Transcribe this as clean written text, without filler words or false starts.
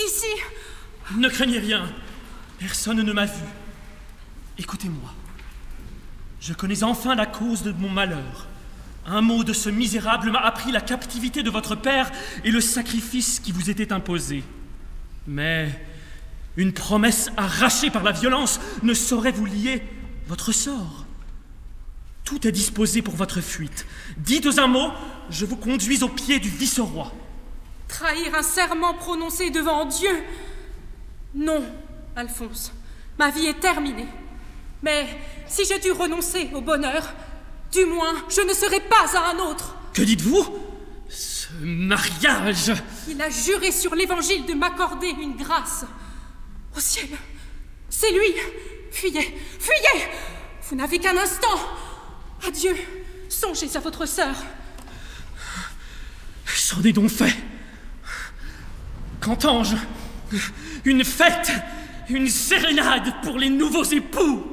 Ici. Ne craignez rien. Personne ne m'a vu. Écoutez-moi. Je connais enfin la cause de mon malheur. Un mot de ce misérable m'a appris la captivité de votre père et le sacrifice qui vous était imposé. Mais une promesse arrachée par la violence ne saurait vous lier votre sort. Tout est disposé pour votre fuite. Dites un mot, je vous conduis au pied du vice-roi. Trahir un serment prononcé devant Dieu? Non, Alphonse, ma vie est terminée. Mais si j'ai dû renoncer au bonheur, du moins je ne serai pas à un autre. Que dites-vous? Ce mariage... Il a juré sur l'évangile de m'accorder une grâce. Au ciel, c'est lui. Fuyez, fuyez! Vous n'avez qu'un instant. Adieu, songez à votre sœur. C'en est donc fait. Qu'entends-je? Une fête, une sérénade pour les nouveaux époux.